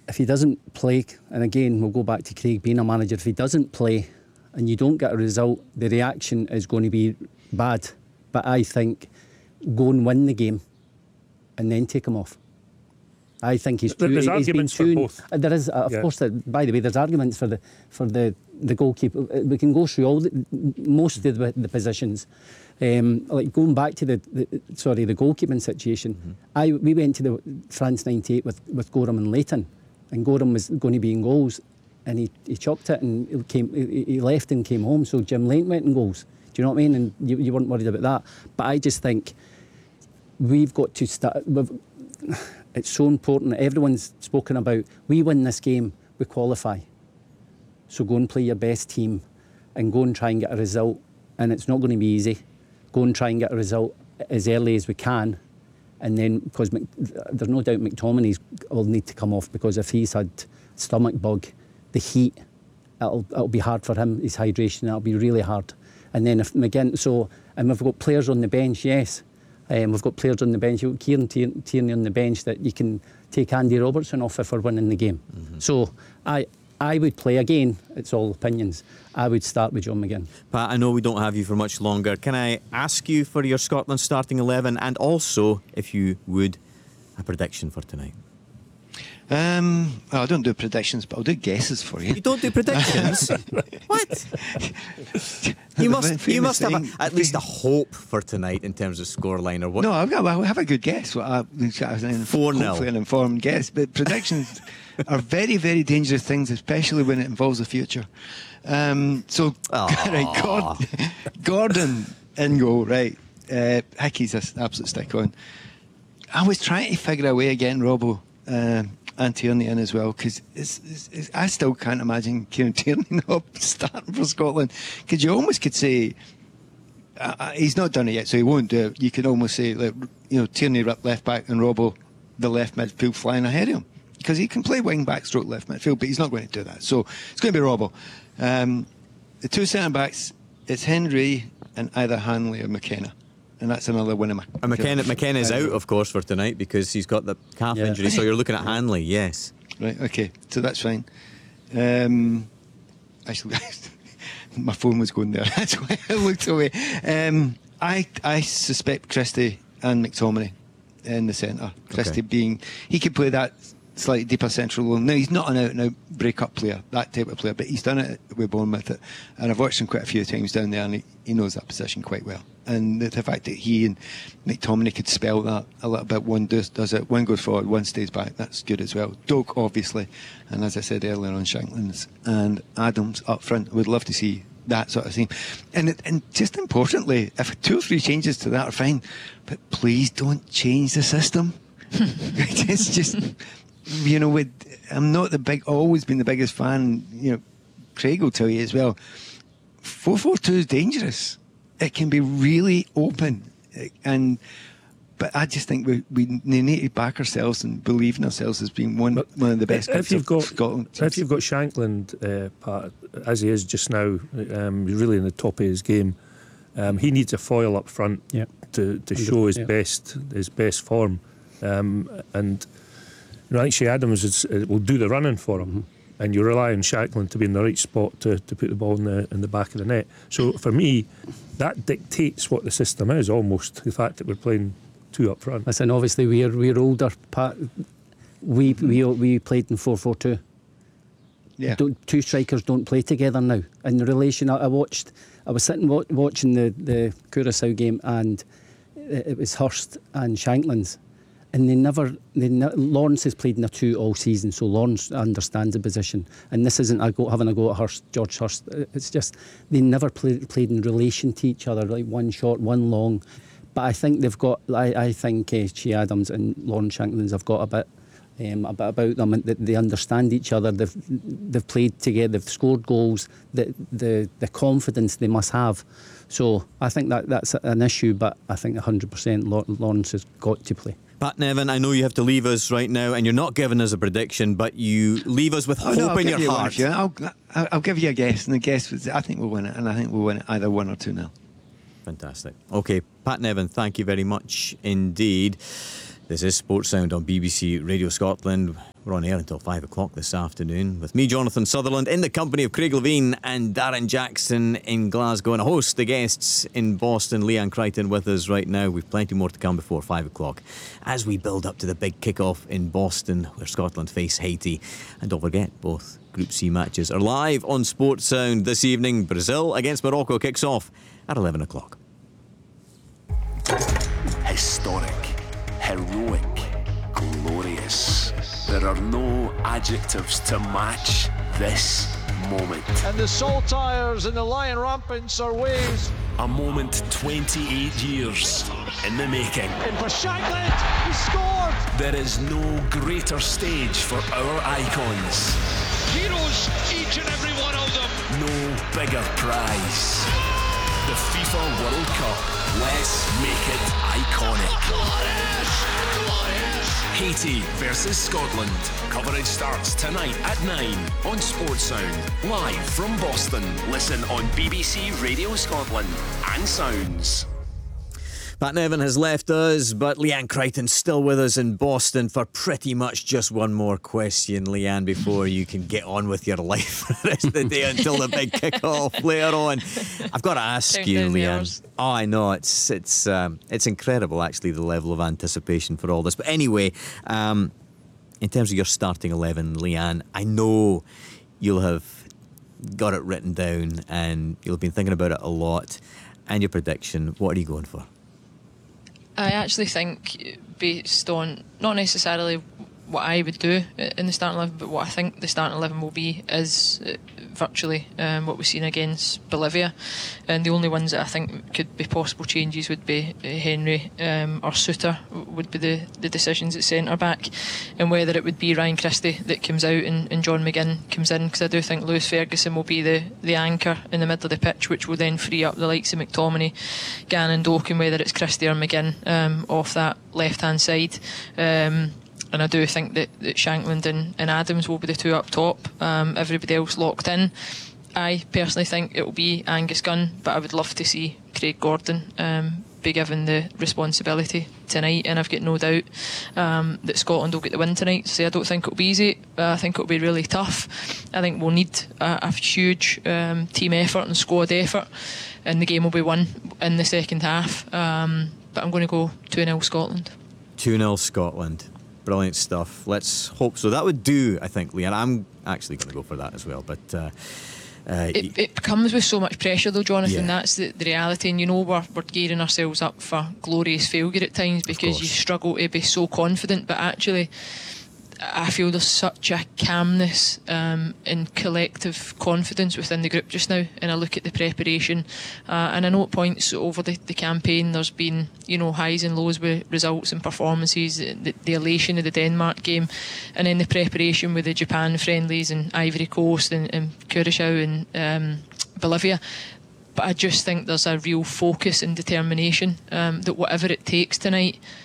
if he doesn't play, and again we'll go back to Craig being a manager, if he doesn't play and you don't get a result, the reaction is going to be bad. But I think go and win the game and then take him off. I think he's too. There's arguments for both. There is, of course. By the way, there's arguments for the goalkeeper. We can go through most of the positions. Like going back to the goalkeeping situation. We went to the France '98 with Gorham and Leighton, and Gorham was going to be in goals, and he chucked it and he left and came home. So Jim Leighton went in goals. Do you know what I mean? And you weren't worried about that. But I just think we've got to start. It's so important that everyone's spoken about, we win this game, we qualify. So go and play your best team and go and try and get a result. And it's not going to be easy. Go and try and get a result as early as we can. And then, because there's no doubt McTominay will need to come off, because if he's had stomach bug, the heat, it'll be hard for him, his hydration, it'll be really hard. And then if McGinn, and we've got players on the bench, yes. We've got players on the bench. You've got Kieran Tierney on the bench that you can take Andy Robertson off if we're winning the game. So I would play, again, it's all opinions, I would start with John McGinn. Pat, I know we don't have you for much longer. Can I ask you for your Scotland starting 11, and also, if you would, a prediction for tonight? I don't do predictions, but I'll do guesses for you. You don't do predictions? What? You must have at least a hope for tonight in terms of scoreline or what? No, I'll have a good guess. 4-0. Hopefully an informed guess. But predictions are very, very dangerous things, especially when it involves the future. Right, Gordon in goal, right. Hickey's an absolute stick on. I was trying to figure a way of getting Robbo and Tierney in as well, because I still can't imagine Kieran Tierney not starting for Scotland, because you almost could say he's not done it yet, so he won't do it. You could almost say, like, Tierney left back and Robbo the left midfield flying ahead of him, because he can play wing back stroke left midfield, but he's not going to do that, so it's going to be Robbo. The two centre backs, it's Henry and either Hanley or McKenna. And that's another winner. McKenna's out, of course, for tonight because he's got the calf injury. So you're looking at Hanley, yes. Right, okay. So that's fine. Actually, my phone was going there. That's why I looked away. I suspect Christie and McTominay in the centre. Christie being... He could play that slightly deeper central role. Now, he's not an out-and-out break-up player, that type of player, but he's done it with Bournemouth. And I've watched him quite a few times down there, and he knows that position quite well. And the fact that he and McTominay could spell that a little bit, one does it, one goes forward, one stays back, that's good as well. Doak, obviously, and as I said earlier on, Shanklands and Adams up front. I would love to see that sort of thing. And just importantly, if 2 or 3 changes to that are fine, but please don't change the system. It's just, I'm not always been the biggest fan, Craig will tell you as well. 4-4-2 is dangerous. It can be really open, but I just think we need to back ourselves and believe in ourselves as being one of the best. If you've got Shankland, Pat, as he is just now, really in the top of his game, he needs a foil up front to show his best form, and I think Shea Adams will do the running for him. And you rely on Shankland to be in the right spot to put the ball in the back of the net. So for me, that dictates what the system is, almost, the fact that we're playing 2 up front. Listen, obviously we're older, Pat. We played in 4-4-2. Yeah. 2 strikers don't play together now. In relation, I was sitting watching the Curaçao game, and it was Hurst and Shanklands. And Lawrence has played in a 2 all season, so Lawrence understands the position. And this isn't having a go at George Hurst. It's just they never played in relation to each other, like one short, one long. But I think they've got. I think Shea Adams and Lawrence Shanklands have got a bit about them, and they understand each other. They've played together. They've scored goals. The confidence they must have. So I think that's an issue. But I think 100% Lawrence has got to play. Pat Nevin, I know you have to leave us right now, and you're not giving us a prediction, but you leave us with hope in your heart. I'll give you a guess, and the guess was I think we'll win it, and I think we'll win it either 1 or 2-0. Fantastic. Okay, Pat Nevin, thank you very much indeed. This is Sports Sound on BBC Radio Scotland. We're on air until 5 o'clock this afternoon with me, Jonathan Sutherland, in the company of Craig Levine and Darren Jackson in Glasgow, and a host of guests in Boston. Leanne Crichton with us right now. We've plenty more to come before 5 o'clock as we build up to the big kick-off in Boston where Scotland face Haiti. And don't forget, both Group C matches are live on Sports Sound this evening. Brazil against Morocco kicks off at 11 o'clock. Historic, heroic, glorious. There are no adjectives to match this moment. And the saltires and the lion rampants are waves. A moment 28 years in the making. In for Shankland, he scored! There is no greater stage for our icons. Heroes, each and every one of them. No bigger prize. The FIFA World Cup. Let's make it iconic. Glorious! Haiti versus Scotland. Coverage starts tonight at 9 on Sports Sound. Live from Boston. Listen on BBC Radio Scotland and Sounds. Pat Nevin has left us, but Leanne Crichton's still with us in Boston for pretty much just one more question, Leanne, before you can get on with your life for the rest of the day until the big kick-off later on. I've got to ask you, Leanne. Oh, I know, it's incredible, actually, the level of anticipation for all this. But anyway, in terms of your starting 11, Leanne, I know you'll have got it written down and you'll have been thinking about it a lot. And your prediction, what are you going for? I actually think, based on not necessarily what I would do in the starting 11, but what I think the starting 11 will be is virtually what we've seen against Bolivia. And the only ones that I think could be possible changes would be Henry or Suter would be the decisions at centre back, and whether it would be Ryan Christie that comes out and John McGinn comes in, because I do think Lewis Ferguson will be the anchor in the middle of the pitch, which will then free up the likes of McTominay, Gannon, Doken, whether it's Christie or McGinn off that left hand side. And I do think that Shankland and Adams will be the two up top. Everybody else locked in. I personally think it will be Angus Gunn, but I would love to see Craig Gordon be given the responsibility tonight, and I've got no doubt that Scotland will get the win tonight. So I don't think it'll be easy. I think it'll be really tough. I think we'll need a huge team effort and squad effort, and the game will be won in the second half. But I'm going to go 2-0 Scotland. 2-0 Scotland. Brilliant stuff. Let's hope so. That would do, I think, Leanne. I'm actually going to go for that as well. But it comes with so much pressure, though, Jonathan. Yeah. That's the reality. And you know, we're gearing ourselves up for glorious failure at times because you struggle to be so confident. But actually, I feel there's such a calmness and collective confidence within the group just now. And I look at the preparation, and I know at points over the campaign there's been, you know, highs and lows with results and performances, the elation of the Denmark game, and then the preparation with the Japan friendlies and Ivory Coast and Curaçao and Bolivia. But I just think there's a real focus and determination that whatever it takes tonight,